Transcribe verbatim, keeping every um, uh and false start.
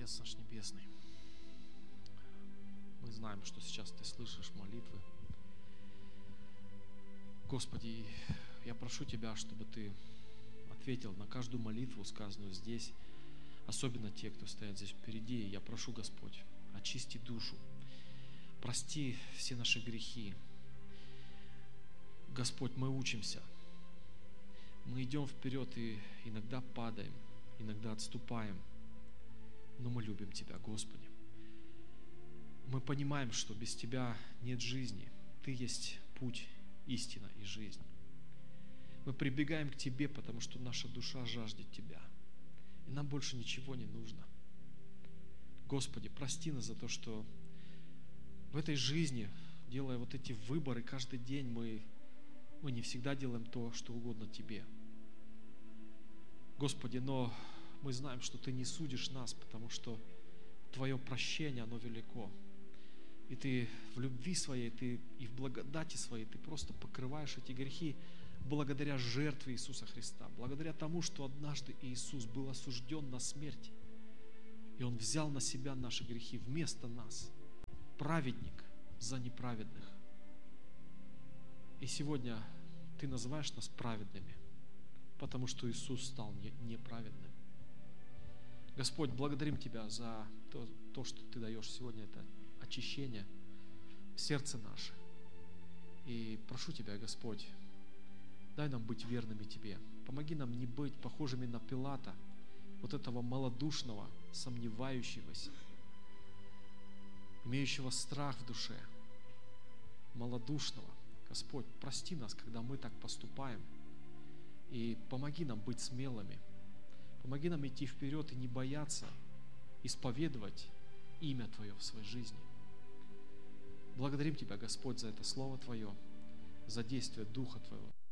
Отец наш Небесный, мы знаем, что сейчас Ты слышишь молитвы. Господи, я прошу Тебя, чтобы Ты ответил на каждую молитву, сказанную здесь, особенно те, кто стоят здесь впереди. Я прошу, Господь, очисти душу, прости все наши грехи. Господь, мы учимся, мы идем вперед и иногда падаем, иногда отступаем, но мы любим Тебя, Господи. Мы понимаем, что без Тебя нет жизни. Ты есть путь, истина и жизнь. Мы прибегаем к Тебе, потому что наша душа жаждет Тебя. И нам больше ничего не нужно. Господи, прости нас за то, что в этой жизни, делая вот эти выборы каждый день, мы, мы не всегда делаем то, что угодно Тебе. Господи, но мы знаем, что Ты не судишь нас, потому что Твое прощение, оно велико. И Ты в любви Своей, Ты и в благодати Своей, Ты просто покрываешь эти грехи благодаря жертве Иисуса Христа, благодаря тому, что однажды Иисус был осужден на смерть, и Он взял на себя наши грехи вместо нас, праведник за неправедных. И сегодня Ты называешь нас праведными, потому что Иисус стал неправедным. Господь, благодарим Тебя за то, то, что Ты даешь сегодня, это очищение в сердце наше. И прошу Тебя, Господь, дай нам быть верными Тебе. Помоги нам не быть похожими на Пилата, вот этого малодушного, сомневающегося, имеющего страх в душе, малодушного. Господь, прости нас, когда мы так поступаем, и помоги нам быть смелыми. Помоги нам идти вперед и не бояться исповедовать имя Твое в своей жизни. Благодарим Тебя, Господь, за это Слово Твое, за действие Духа Твоего.